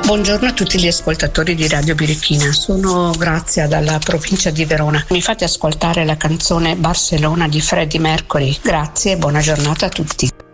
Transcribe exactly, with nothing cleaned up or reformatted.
Buongiorno a tutti gli ascoltatori di Radio Birichina, sono Grazia dalla provincia di Verona. Mi fate ascoltare la canzone Barcellona di Freddie Mercury. Grazie e buona giornata a tutti.